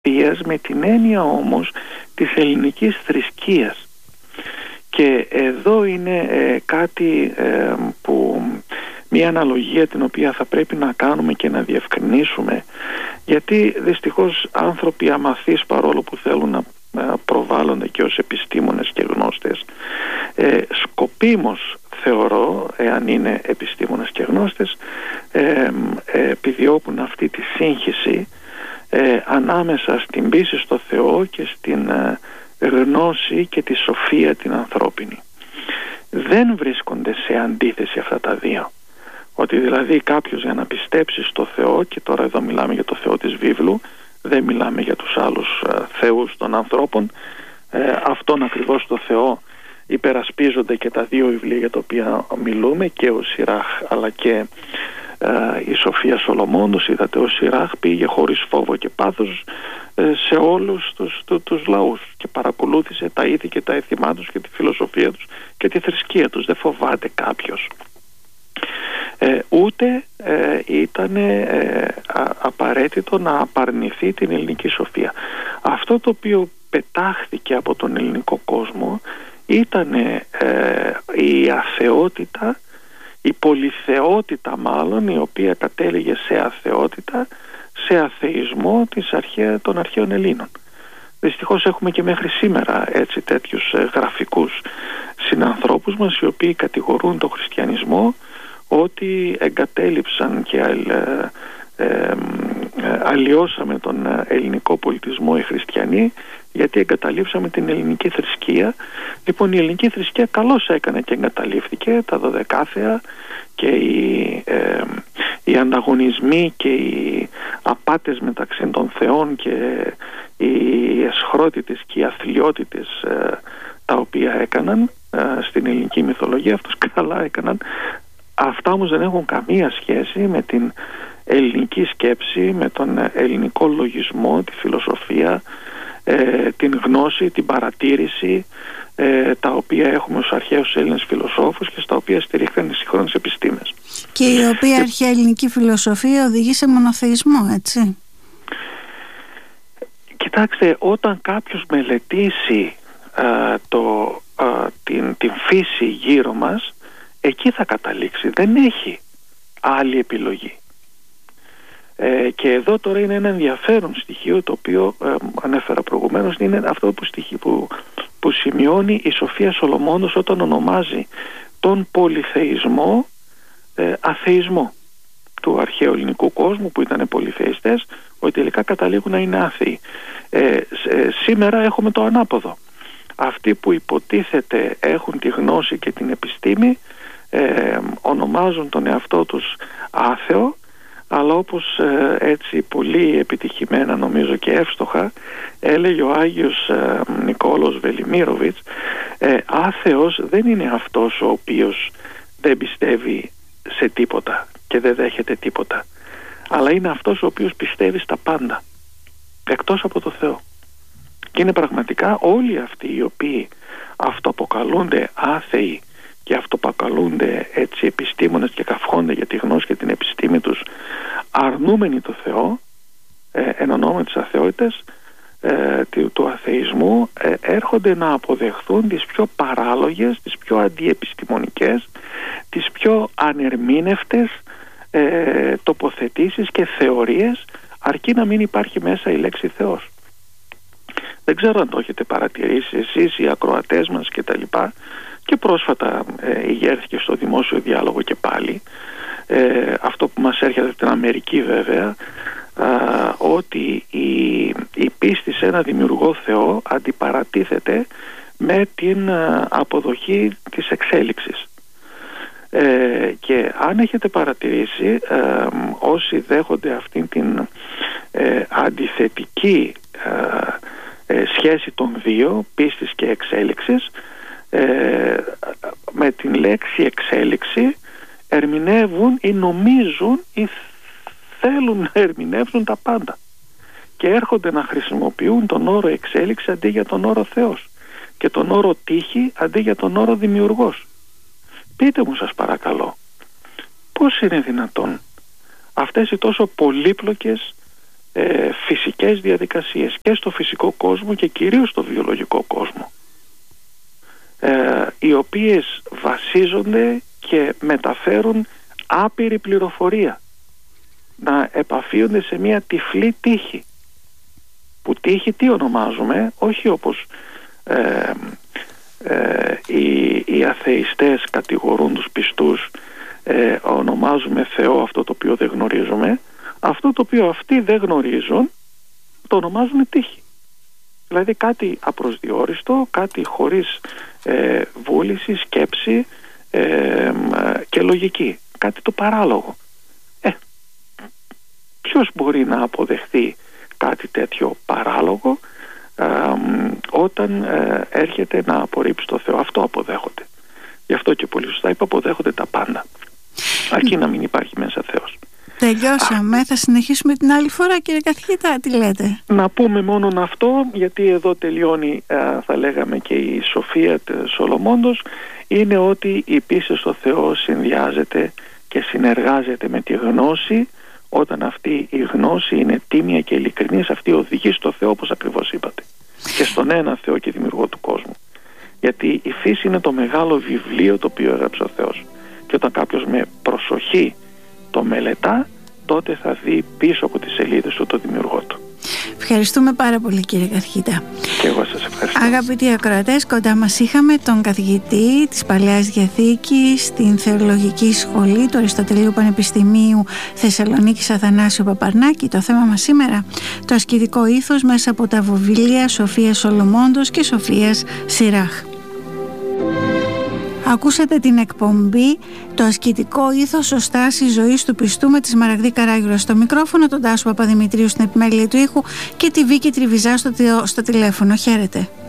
θείας με την έννοια όμως της ελληνικής θρησκείας. Και εδώ είναι κάτι που μια αναλογία την οποία θα πρέπει να κάνουμε και να διευκρινίσουμε, γιατί δυστυχώς άνθρωποι αμαθείς, παρόλο που θέλουν να προβάλλονται και ως επιστήμονες και γνώστες, σκοπίμως θεωρώ, εάν είναι επιστήμονες και γνώστες, επιδιώκουν αυτή τη σύγχυση ανάμεσα στην πίστη στο Θεό και στην γνώση και τη σοφία την ανθρώπινη. Δεν βρίσκονται σε αντίθεση αυτά τα δύο. Ότι δηλαδή κάποιος για να πιστέψει στο Θεό, και τώρα εδώ μιλάμε για το Θεό της βίβλου, δεν μιλάμε για τους άλλους θεούς των ανθρώπων, αυτόν ακριβώς το Θεό υπερασπίζονται και τα δύο βιβλία για τα οποία μιλούμε, και ο Σιράχ αλλά και η Σοφία Σολομόντος. Είδατε, ο Σιράχ πήγε χωρίς φόβο και πάθος σε όλους τους λαούς και παρακολούθησε τα ήθη και τα έθιμά τους και τη φιλοσοφία τους και τη θρησκεία τους. Δεν φοβάται κάποιος. Ούτε ήταν απαραίτητο να απαρνηθεί την ελληνική σοφία. Αυτό το οποίο πετάχθηκε από τον ελληνικό κόσμο ήταν η αθεότητα, η πολυθεότητα μάλλον, η οποία κατέληγε σε αθεότητα, σε αθεισμό των αρχαίων Ελλήνων. Δυστυχώς έχουμε και μέχρι σήμερα έτσι τέτοιους γραφικούς συνανθρώπους μας, οι οποίοι κατηγορούν τον χριστιανισμό ότι εγκατέλειψαν και αλλοιώσαμε τον ελληνικό πολιτισμό οι χριστιανοί, γιατί εγκαταλείψαμε την ελληνική θρησκεία. Λοιπόν, η ελληνική θρησκεία καλώς έκανε και εγκαταλείφθηκε. Τα δωδεκάθεα και οι ανταγωνισμοί και οι απάτες μεταξύ των θεών και οι εσχρότητες και οι αθλιότητες τα οποία έκαναν στην ελληνική μυθολογία, αυτούς καλά έκαναν. Αυτά όμως δεν έχουν καμία σχέση με την ελληνική σκέψη, με τον ελληνικό λογισμό, τη φιλοσοφία, την γνώση, την παρατήρηση, τα οποία έχουμε ως αρχαίους Έλληνες φιλοσόφους και στα οποία στηρίχθηκαν οι σύγχρονες επιστήμες. Και η οποία αρχαία ελληνική φιλοσοφία οδηγεί σε μονοθεϊσμό, έτσι. Κοιτάξτε, όταν κάποιος μελετήσει την φύση γύρω μας, εκεί θα καταλήξει. Δεν έχει άλλη επιλογή. Και εδώ τώρα είναι ένα ενδιαφέρον στοιχείο, το οποίο ανέφερα προηγουμένως, είναι αυτό που σημειώνει η Σοφία Σολομόντος όταν ονομάζει τον πολυθεϊσμό αθεϊσμό του αρχαίου ελληνικού κόσμου, που ήταν πολυθεϊστές, ότι τελικά καταλήγουν να είναι άθεοι. Σήμερα έχουμε το ανάποδο. Αυτοί που υποτίθεται έχουν τη γνώση και την επιστήμη ονομάζουν τον εαυτό τους άθεο, αλλά όπως έτσι πολύ επιτυχημένα, νομίζω και εύστοχα, έλεγε ο Άγιος Νικόλος Βελιμίροβιτς, άθεος δεν είναι αυτός ο οποίος δεν πιστεύει σε τίποτα και δεν δέχεται τίποτα, αλλά είναι αυτός ο οποίος πιστεύει στα πάντα εκτός από το Θεό. Και είναι πραγματικά όλοι αυτοί οι οποίοι αυτοαποκαλούνται άθεοι και αυτοπακαλούνται έτσι επιστήμονες και καυχόνται για τη γνώση και την επιστήμη τους, αρνούμενοι το Θεό, εν ονόμα της αθεότητας, του αθεϊσμού, έρχονται να αποδεχθούν τις πιο παράλογες, τις πιο αντιεπιστημονικές, τις πιο ανερμήνευτες τοποθετήσεις και θεωρίες, αρκεί να μην υπάρχει μέσα η λέξη Θεός. Δεν ξέρω αν το έχετε παρατηρήσει εσείς, οι ακροατές μας και τα λοιπά, και πρόσφατα ηγέρθηκε στο δημόσιο διάλογο και πάλι αυτό που μας έρχεται από την Αμερική βέβαια, ότι η πίστη σε ένα δημιουργό Θεό αντιπαρατίθεται με την αποδοχή της εξέλιξης. Και αν έχετε παρατηρήσει, όσοι δέχονται αυτήν την αντιθετική σχέση των δύο, πίστης και εξέλιξης, με την λέξη εξέλιξη ερμηνεύουν ή νομίζουν ή θέλουν να ερμηνεύσουν τα πάντα και έρχονται να χρησιμοποιούν τον όρο εξέλιξη αντί για τον όρο Θεός και τον όρο τύχη αντί για τον όρο δημιουργός. Πείτε μου σας παρακαλώ, πώς είναι δυνατόν αυτές οι τόσο πολύπλοκες φυσικές διαδικασίες και στο φυσικό κόσμο και κυρίως στο βιολογικό κόσμο, οι οποίες βασίζονται και μεταφέρουν άπειρη πληροφορία, να επαφίονται σε μια τυφλή τύχη, που τύχη τι ονομάζουμε, όχι όπως οι αθεϊστές κατηγορούν τους πιστούς, ονομάζουμε Θεό αυτό το οποίο δεν γνωρίζουμε. Αυτό το οποίο αυτοί δεν γνωρίζουν το ονομάζουν τύχη. Δηλαδή κάτι απροσδιόριστο, κάτι χωρίς βούληση, σκέψη και λογική, κάτι το παράλογο. Ποιος μπορεί να αποδεχθεί κάτι τέτοιο παράλογο όταν έρχεται να απορρίψει το Θεό? Αυτό αποδέχονται. Γι' αυτό και πολύ σωστά είπα, αποδέχονται τα πάντα, αρκεί να μην υπάρχει μέσα Θεός. Τελειώσαμε, θα συνεχίσουμε την άλλη φορά, κύριε καθηγητά, τι λέτε? Να πούμε μόνον αυτό, γιατί εδώ τελειώνει θα λέγαμε και η σοφία της Σολομώντος, είναι ότι η πίστη στο Θεό συνδυάζεται και συνεργάζεται με τη γνώση. Όταν αυτή η γνώση είναι τίμια και ειλικρινής, αυτή οδηγεί στο Θεό, όπως ακριβώς είπατε, και στον ένα Θεό και δημιουργό του κόσμου. Γιατί η φύση είναι το μεγάλο βιβλίο το οποίο έγραψε ο Θεός, και όταν κάποιος με προσοχή το μελετά, τότε θα δει πίσω από τις σελίδες του το δημιουργό του. Ευχαριστούμε πάρα πολύ, κύριε καθηγητά. Και εγώ σας ευχαριστώ. Αγαπητοί ακροατές, κοντά μας είχαμε τον καθηγητή της Παλαιάς Διαθήκης στην Θεολογική Σχολή του Αριστοτελείου Πανεπιστημίου Θεσσαλονίκης, Αθανάσιο Παπαρνάκη. Το θέμα μας σήμερα, το ασκητικό ήθος μέσα από τα βιβλία Σοφίας Σολομώντος και Σοφίας Σιράχ. Ακούσατε την εκπομπή «Το ασκητικό ήθος ως στάση ζωής του πιστού» με τη Σμαραγδή Καράγιουρα στο μικρόφωνο, τον Τάσο Παπαδημητρίου στην επιμέλεια του ήχου και τη Βίκη Τριβιζά στο τηλέφωνο. Χαίρετε.